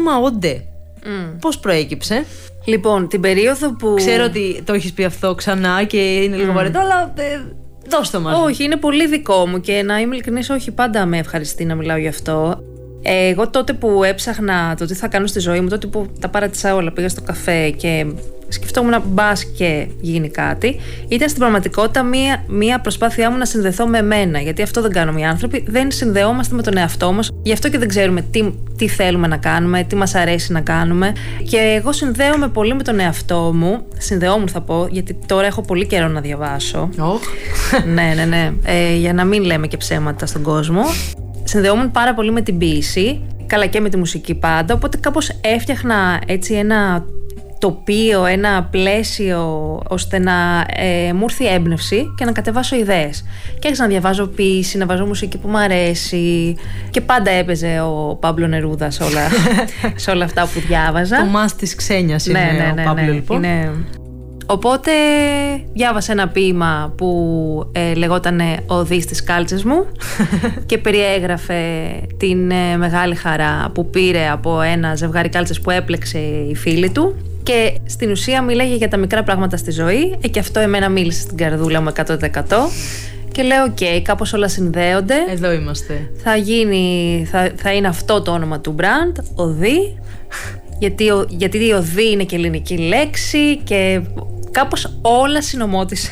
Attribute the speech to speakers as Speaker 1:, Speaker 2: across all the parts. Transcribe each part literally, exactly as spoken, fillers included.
Speaker 1: όνομα Όντε mm. πώς προέκυψε?
Speaker 2: Λοιπόν, την περίοδο που...
Speaker 1: Ξέρω ότι το έχεις πει αυτό ξανά και είναι λίγο mm. βαρετό, αλλά ε, δώσ' το μας.
Speaker 2: Όχι, είναι πολύ δικό μου και να είμαι ειλικρινής, όχι, πάντα με ευχαριστεί να μιλάω γι' αυτό. Εγώ τότε που έψαχνα το τι θα κάνω στη ζωή μου, τότε που τα παράτησα όλα, πήγα στο καφέ και σκεφτόμουν μπας και γίνει κάτι, ήταν στην πραγματικότητα μία, μία προσπάθειά μου να συνδεθώ με εμένα. Γιατί αυτό δεν κάνουμε οι άνθρωποι, δεν συνδεόμαστε με τον εαυτό μας, γι' αυτό και δεν ξέρουμε τι, τι θέλουμε να κάνουμε, τι μας αρέσει να κάνουμε. Και εγώ συνδέομαι πολύ με τον εαυτό μου, συνδεόμουν θα πω, γιατί τώρα έχω πολύ καιρό να διαβάσω. Oh. ναι, ναι, ναι, ε, για να μην λέμε και ψέματα στον κόσμο. Συνδεόμουν πάρα πολύ με την ποίηση, καλά και με τη μουσική πάντα, οπότε κάπως έφτιαχνα έτσι ένα τοπίο, ένα πλαίσιο ώστε να ε, μου έρθει έμπνευση και να κατεβάσω ιδέες. Και άρχισα να διαβάζω ποίηση, να βάζω μουσική που μου αρέσει και πάντα έπαιζε ο Παύλο Νερούδα σε όλα, σε όλα αυτά που διάβαζα.
Speaker 1: Το μας της ξένιας είναι
Speaker 2: ναι, ναι, ναι,
Speaker 1: ο Παύλο
Speaker 2: ναι,
Speaker 1: λοιπόν.
Speaker 2: Είναι... Οπότε διάβασα ένα ποίημα που ε, λεγότανε «Ο Δης της κάλτσες μου» και περιέγραφε την ε, μεγάλη χαρά που πήρε από ένα ζευγάρι κάλτσες που έπλεξε η φίλη του. Και στην ουσία μίλαγε για τα μικρά πράγματα στη ζωή, ε, και αυτό εμένα μίλησε στην καρδούλα μου εκατό τοις εκατό. Και λέω: «Οκ, okay, κάπως όλα συνδέονται.
Speaker 1: Εδώ είμαστε.
Speaker 2: Θα, γίνει, θα, θα είναι αυτό το όνομα του brand, ο Δη. Γιατί ο, γιατί ο Δη είναι και ελληνική λέξη και κάπως όλα συνομώτησαν.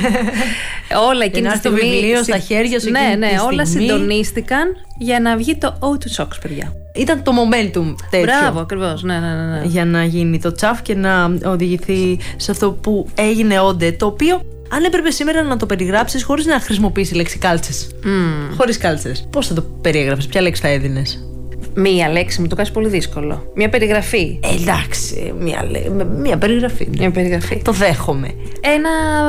Speaker 2: όλα εκείνη τη στιγμή.
Speaker 1: Το βιβλίο στα χέρια σου,
Speaker 2: ναι, ναι,
Speaker 1: τη
Speaker 2: όλα
Speaker 1: στιγμή.
Speaker 2: συντονίστηκαν για να βγει το O του Socks, παιδιά.
Speaker 1: Ήταν το momentum τέτοιο.
Speaker 2: Μπράβο, ακριβώς. Ναι, ναι, ναι, ναι.
Speaker 1: Για να γίνει το τσαφ και να οδηγηθεί σε αυτό που έγινε Όντε, το οποίο. Αν έπρεπε σήμερα να το περιγράψεις χωρίς να χρησιμοποιήσει λέξη κάλτσες. Mm. Χωρίς κάλτσες. Πώς θα το περιέγραφες, ποια λέξη θα έδινες?
Speaker 2: Μία λέξη, μου το κάνεις πολύ δύσκολο. Μία περιγραφή.
Speaker 1: Ε, εντάξει, μία, μία περιγραφή.
Speaker 2: Μία περιγραφή.
Speaker 1: Το δέχομαι.
Speaker 2: Ένα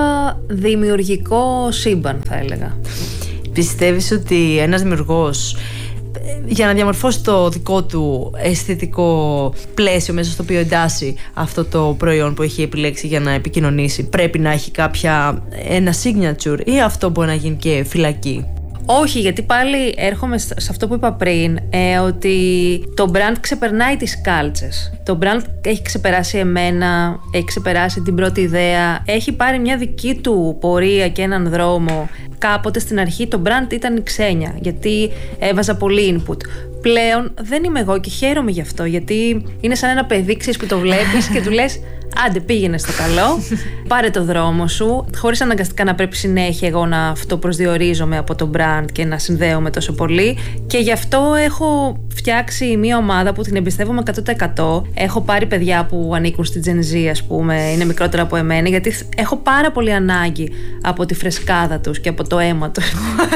Speaker 2: δημιουργικό σύμπαν, θα έλεγα.
Speaker 1: Πιστεύεις ότι ένας δημιουργός, για να διαμορφώσει το δικό του αισθητικό πλαίσιο μέσα στο οποίο εντάσσει αυτό το προϊόν που έχει επιλέξει για να επικοινωνήσει, πρέπει να έχει κάποια, ένα signature, ή αυτό μπορεί να γίνει και φυλακή?
Speaker 2: Όχι, γιατί πάλι έρχομαι σε αυτό που είπα πριν, ε, ότι το brand ξεπερνάει τις κάλτσες. Το brand έχει ξεπεράσει εμένα, έχει ξεπεράσει την πρώτη ιδέα, έχει πάρει μια δική του πορεία και έναν δρόμο. Κάποτε στην αρχή το brand ήταν η ξένια, γιατί έβαζα πολύ input. Πλέον δεν είμαι εγώ και χαίρομαι γι' αυτό, γιατί είναι σαν ένα παιδί, ξέρεις, που το βλέπεις και του λες: άντε, πήγαινε στο καλό, πάρε το δρόμο σου, χωρίς αναγκαστικά να πρέπει συνέχεια εγώ να αυτοπροσδιορίζομαι από το brand και να συνδέομαι τόσο πολύ. Και γι' αυτό έχω φτιάξει μια ομάδα που την εμπιστεύομαι εκατό τοις εκατό. Έχω πάρει παιδιά που ανήκουν στην Gen Z, ας πούμε, είναι μικρότερα από εμένα, γιατί έχω πάρα πολύ ανάγκη από τη φρεσκάδα τους και από το αίμα τους.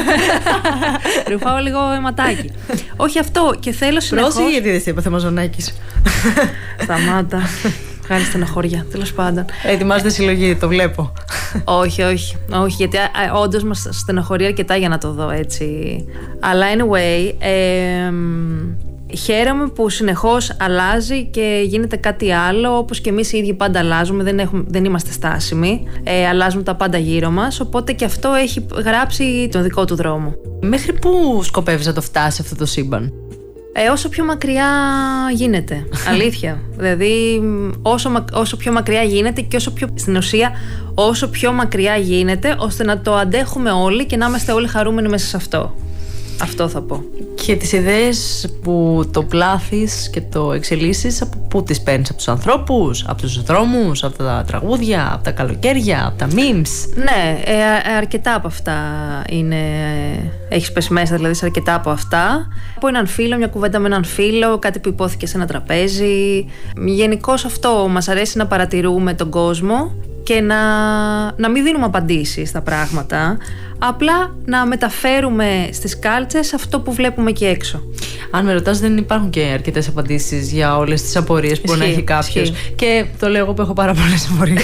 Speaker 2: Ρουφάω λίγο αιματάκι. Όχι αυτό, και θέλω συνεχώς.
Speaker 1: Πρόσεχε, γιατί δεν σε έπαθε μαζονάκης.
Speaker 2: Σταμάτα. Βγάλει στενοχώρια, τέλος πάντων.
Speaker 1: Ετοιμάζεται συλλογή, το βλέπω.
Speaker 2: όχι, όχι, όχι, γιατί όντως μας στενοχωρεί αρκετά για να το δω έτσι. Αλλά anyway, ε, χαίρομαι που συνεχώς αλλάζει και γίνεται κάτι άλλο, όπως και εμείς οι ίδιοι πάντα αλλάζουμε, δεν, έχουμε, δεν είμαστε στάσιμοι, ε, αλλάζουμε τα πάντα γύρω μας, οπότε και αυτό έχει γράψει τον δικό του δρόμο.
Speaker 1: Μέχρι πού σκοπεύεις να το φτάσει αυτό το σύμπαν?
Speaker 2: Ε, όσο πιο μακριά γίνεται, αλήθεια. Δηλαδή όσο, όσο πιο μακριά γίνεται και όσο πιο, στην ουσία όσο πιο μακριά γίνεται, ώστε να το αντέχουμε όλοι και να είμαστε όλοι χαρούμενοι μέσα σε αυτό. Αυτό θα πω.
Speaker 1: Και τις ιδέες που το πλάθεις και το εξελίσσεις, από πού τις παίρνεις? Από τους ανθρώπους, από τους δρόμους, από τα τραγούδια, από τα καλοκαίρια, από τα memes?
Speaker 2: Ναι, ε, αρκετά από αυτά είναι. Έχεις πέσει μέσα δηλαδή σε αρκετά από αυτά. Από έναν φίλο, μια κουβέντα με έναν φίλο, κάτι που υπόθηκε σε ένα τραπέζι. Γενικώς αυτό, μας αρέσει να παρατηρούμε τον κόσμο και να, να μην δίνουμε απαντήσεις στα πράγματα, απλά να μεταφέρουμε στις κάλτσες αυτό που βλέπουμε εκεί έξω.
Speaker 1: Αν με ρωτάς, δεν υπάρχουν και αρκετές απαντήσεις για όλες τις απορίες που μπορεί να έχει κάποιος. Και το λέω εγώ που έχω πάρα πολλές απορίες.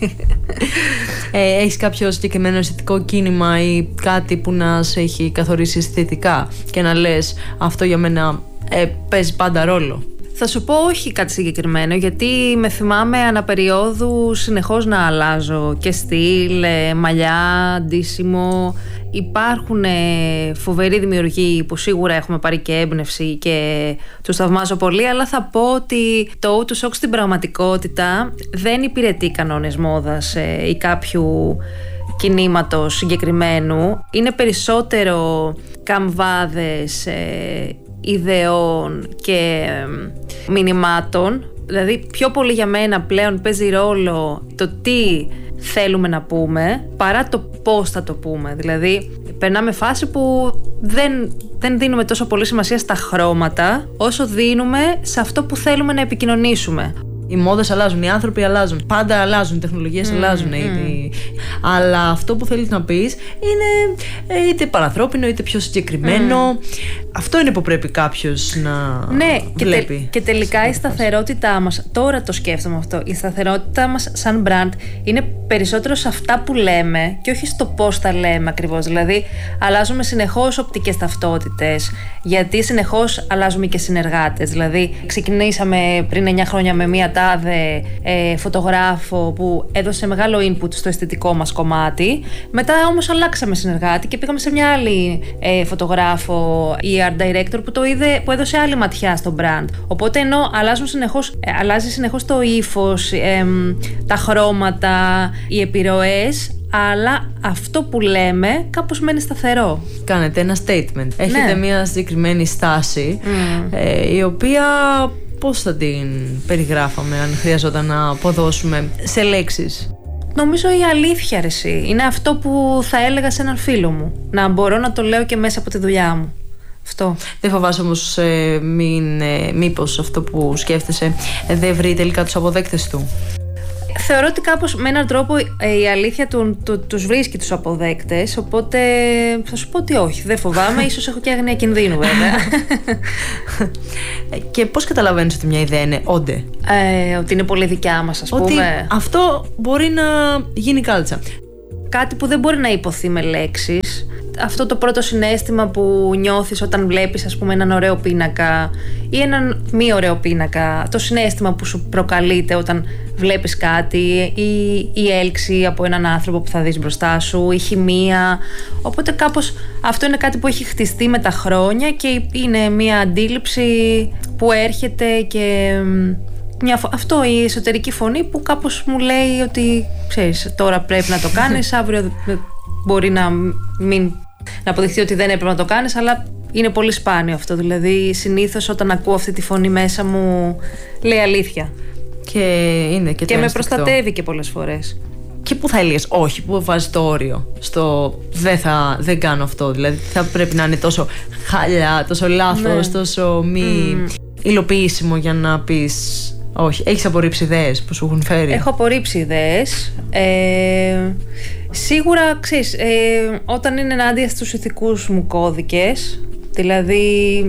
Speaker 1: ε, έχεις κάποιο συγκεκριμένο αισθητικό κίνημα ή κάτι που να σε έχει καθορίσει αισθητικά και να λες αυτό για μένα ε, παίζει πάντα ρόλο?
Speaker 2: Θα σου πω όχι κάτι συγκεκριμένο, γιατί με θυμάμαι αναπεριόδου συνεχώς να αλλάζω και στυλ, μαλλιά, ντύσιμο. Υπάρχουν φοβεροί δημιουργοί που σίγουρα έχουμε πάρει και έμπνευση και τους θαυμάζω πολύ, αλλά θα πω ότι το Ode to Shock στην πραγματικότητα δεν υπηρετεί κανόνες μόδας ή κάποιου κινήματος συγκεκριμένου. Είναι περισσότερο καμβάδες ιδεών και μηνυμάτων. Δηλαδή πιο πολύ για μένα πλέον παίζει ρόλο το τι θέλουμε να πούμε παρά το πώς θα το πούμε. Δηλαδή περνάμε φάση που δεν, δεν δίνουμε τόσο πολύ σημασία στα χρώματα όσο δίνουμε σε αυτό που θέλουμε να επικοινωνήσουμε.
Speaker 1: Οι μόδες αλλάζουν, οι άνθρωποι αλλάζουν, πάντα αλλάζουν, οι τεχνολογίες mm, αλλάζουν. Mm. Ήδη. Αλλά αυτό που θέλεις να πεις είναι είτε παρανθρώπινο είτε πιο συγκεκριμένο. Mm. Αυτό είναι που πρέπει κάποιος να
Speaker 2: ναι,
Speaker 1: βλέπει.
Speaker 2: Και, τε, και τελικά η σταθερότητά μας, τώρα το σκέφτομαι αυτό, η σταθερότητά μας σαν brand είναι περισσότερο σε αυτά που λέμε και όχι στο πώς τα λέμε ακριβώς. Δηλαδή αλλάζουμε συνεχώς οπτικές ταυτότητες, γιατί συνεχώς αλλάζουμε και συνεργάτες. Δηλαδή ξεκινήσαμε πριν εννιά χρόνια με μία τάδε ε, φωτογράφο που έδωσε μεγάλο input στο αισθητικό μας κομμάτι. Μετά όμως αλλάξαμε συνεργάτη και πήγαμε σε μια άλλη ε, φωτογράφο ή art director που, το είδε, που έδωσε άλλη ματιά στο brand. Οπότε ενώ αλλάζουν συνεχώς, ε, αλλάζει συνεχώς το ύφος, ε, τα χρώματα, οι επιρροές, αλλά αυτό που λέμε κάπως μένει σταθερό.
Speaker 1: Κάνετε ένα statement. Έχετε ναι. μια συγκεκριμένη στάση mm. ε, η οποία πώς θα την περιγράφαμε αν χρειαζόταν να αποδώσουμε σε λέξεις?
Speaker 2: Νομίζω η αλήθεια ρε εσύ. Είναι αυτό που θα έλεγα σε έναν φίλο μου. Να μπορώ να το λέω και μέσα από τη δουλειά μου. Αυτό.
Speaker 1: Δεν φοβάσαι όμως ε, μην, ε, μήπως αυτό που σκέφτεσαι ε, δεν βρει τελικά τους αποδέκτες του?
Speaker 2: Θεωρώ ότι κάπως με έναν τρόπο η αλήθεια του, του, τους βρίσκει τους αποδέκτες, οπότε θα σου πω ότι όχι, δεν φοβάμαι, ίσως έχω και άγνοια κινδύνου βέβαια.
Speaker 1: Και πώς καταλαβαίνεις ότι μια ιδέα είναι όντε?
Speaker 2: Ε, ότι είναι πολύ δικιά μας, ας
Speaker 1: ότι
Speaker 2: πούμε.
Speaker 1: Αυτό μπορεί να γίνει κάλτσα.
Speaker 2: Κάτι που δεν μπορεί να υποθεί με λέξεις. Αυτό το πρώτο συναίσθημα που νιώθεις όταν βλέπεις, ας πούμε, έναν ωραίο πίνακα ή έναν μη ωραίο πίνακα, το συναίσθημα που σου προκαλείται όταν βλέπεις κάτι, ή η έλξη από έναν άνθρωπο που θα δεις μπροστά σου, η χημεία. Οπότε κάπως αυτό είναι κάτι που έχει χτιστεί με τα χρόνια και είναι μια αντίληψη που έρχεται και μια, αυτό η εσωτερική φωνή που κάπως μου λέει ότι ξέρεις, τώρα πρέπει να το κάνεις, αύριο μπορεί να μην να αποδειχθεί ότι δεν έπρεπε να το κάνεις, αλλά είναι πολύ σπάνιο αυτό. Δηλαδή συνήθως όταν ακούω αυτή τη φωνή μέσα μου λέει αλήθεια.
Speaker 1: Και είναι και,
Speaker 2: και με προστατεύει και πολλές φορές.
Speaker 1: Και πού θα έλεγες όχι, πού βάζεις το όριο στο δεν, θα, δεν κάνω αυτό? Δηλαδή θα πρέπει να είναι τόσο χαλιά, τόσο λάθος, ναι. τόσο μη mm. υλοποιήσιμο για να πεις όχι? Έχεις απορρίψει ιδέες που σου έχουν φέρει?
Speaker 2: Έχω απορρίψει ιδέες. Ε, σίγουρα, ξέρεις, ε, όταν είναι ενάντια στους ηθικούς μου κώδικες, δηλαδή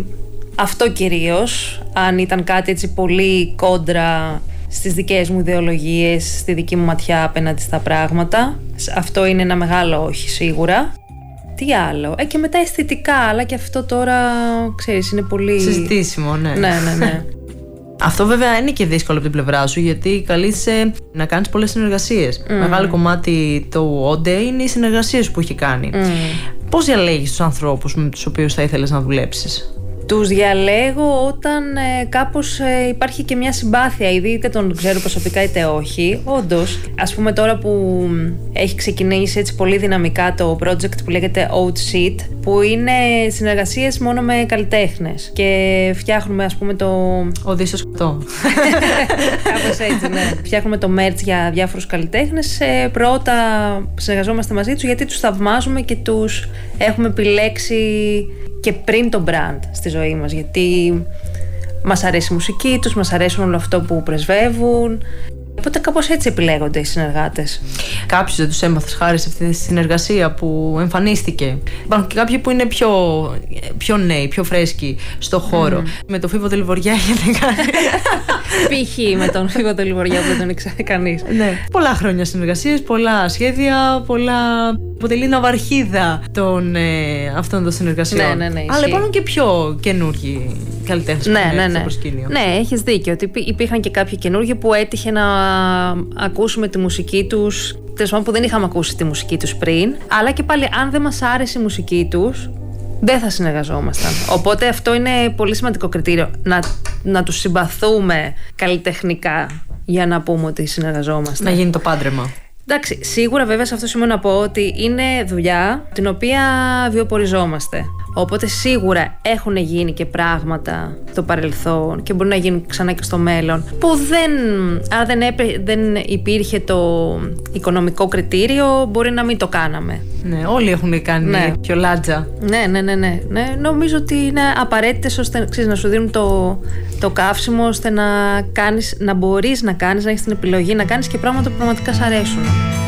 Speaker 2: αυτό κυρίως, αν ήταν κάτι έτσι πολύ κόντρα στις δικές μου ιδεολογίες, στη δική μου ματιά απέναντι στα πράγματα, αυτό είναι ένα μεγάλο όχι σίγουρα. Τι άλλο? Ε, και μετά αισθητικά, αλλά και αυτό τώρα, ξέρεις, είναι πολύ
Speaker 1: συζητήσιμο, ναι.
Speaker 2: Ναι, ναι, ναι.
Speaker 1: Αυτό βέβαια είναι και δύσκολο από την πλευρά σου, γιατί καλείσαι να κάνεις πολλές συνεργασίες. Mm. Μεγάλο κομμάτι του όντε είναι οι συνεργασίες που έχει κάνει. Mm. Πώς διαλέγεις τους ανθρώπους με τους οποίους θα ήθελες να δουλέψεις?
Speaker 2: Τους διαλέγω όταν ε, κάπως ε, υπάρχει και μια συμπάθεια, ήδη είτε τον ξέρω προσωπικά είτε όχι. Όντως, ας πούμε τώρα που έχει ξεκινήσει έτσι πολύ δυναμικά το project που λέγεται Ode Sheet, που είναι συνεργασίες μόνο με καλλιτέχνες και φτιάχνουμε, ας πούμε, το...
Speaker 1: Οδύσσος Σκοτώ.
Speaker 2: Κάπως έτσι, ναι. Φτιάχνουμε το merch για διάφορους καλλιτέχνες. Ε, πρώτα συνεργαζόμαστε μαζί τους γιατί τους θαυμάζουμε και τους έχουμε επιλέξει και πριν το brand στη ζωή μας, γιατί μας αρέσει η μουσική τους, μας αρέσουν όλο αυτό που πρεσβεύουν. Οπότε κάπως έτσι επιλέγονται οι συνεργάτες.
Speaker 1: Κάποιους δεν τους έμαθες χάρη σε αυτή τη συνεργασία που εμφανίστηκε? Υπάρχουν και κάποιοι που είναι πιο, πιο νέοι, πιο φρέσκοι στο χώρο. Mm. Με το Φίβο Δελιβοριά έχετε κάνει
Speaker 2: π.χ. με τον Φίβο τον Λιβοριά που δεν τον ήξερε κανείς.
Speaker 1: Ναι. Πολλά χρόνια συνεργασίες, πολλά σχέδια, πολλά. Αποτελεί ναυαρχίδα των, ε, αυτών των συνεργασιών.
Speaker 2: Ναι, ναι, ναι,
Speaker 1: αλλά υπάρχουν και πιο καινούργιοι καλλιτέχνες
Speaker 2: ναι,
Speaker 1: που είναι
Speaker 2: ναι, ναι.
Speaker 1: στο προσκήνιο.
Speaker 2: Ναι, έχεις δίκιο. Ότι υπήρχαν και κάποιοι καινούργοι που έτυχε να ακούσουμε τη μουσική τους. Τέλος πάντων, που δεν είχαμε ακούσει τη μουσική τους πριν. Αλλά και πάλι, αν δεν μας άρεσε η μουσική τους, δεν θα συνεργαζόμασταν. Οπότε αυτό είναι πολύ σημαντικό κριτήριο. Να, να τους συμπαθούμε καλλιτεχνικά για να πούμε ότι συνεργαζόμαστε.
Speaker 1: Να γίνει το πάντρεμα.
Speaker 2: Εντάξει, σίγουρα βέβαια σε αυτό σημείο να πω ότι είναι δουλειά την οποία βιοποριζόμαστε. Οπότε σίγουρα έχουν γίνει και πράγματα στο παρελθόν και μπορεί να γίνουν ξανά και στο μέλλον που δεν, αν δεν, έπαι, δεν υπήρχε το οικονομικό κριτήριο, μπορεί να μην το κάναμε.
Speaker 1: Ναι, όλοι έχουν κάνει
Speaker 2: ναι.
Speaker 1: πιο λάτζα.
Speaker 2: Ναι, ναι, ναι, ναι, ναι. Νομίζω ότι είναι απαραίτητες ώστε ξέρεις, να σου δίνουν το, το καύσιμο ώστε να, κάνεις, να μπορείς να κάνεις, να έχεις την επιλογή να κάνεις και πράγματα που πραγματικά σ' αρέσουν.